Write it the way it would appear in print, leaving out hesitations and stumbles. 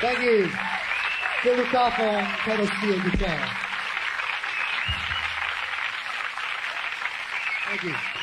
Thank you. Phil Lucaff on pedal steel guitar. Thank you.